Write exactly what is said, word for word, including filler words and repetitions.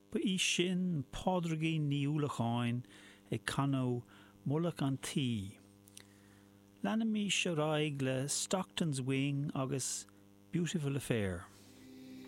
ba í sin pádraigí níúlacháin ag canó mullach an tí. Leanna mí se raig le Stockton's Wing agus Beautiful Affair.